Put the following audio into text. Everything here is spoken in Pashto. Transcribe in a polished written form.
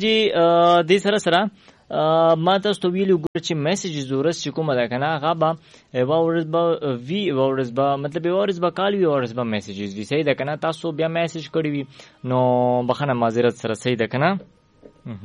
جی دې سره سره ما تاسو ته ویلو ګور چې میسیجز ورس چې کومه ده کنه هغه به یوه ورځ به وي یوه ورځ به مطلب یوه ورځ به کال وي یوه ورځ به میسیجز وي صحیح ده کنه تاسو بیا میسیج کړی وي نو بخښنه معذرت سره صحیح ده کنه